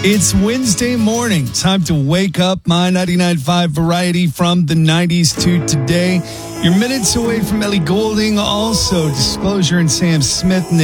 It's Wednesday morning. Time to wake up. My 99.5 variety from the 90s to today. You're minutes away from Ellie Goulding. Also, Disclosure and Sam Smith. And